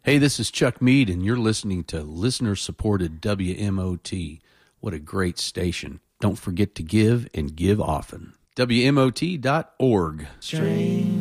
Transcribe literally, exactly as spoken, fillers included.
Hey, this is Chuck Mead, and you're listening to listener-supported W M O T. What a great station. Don't forget to give and give often. W M O T dot org. Strange.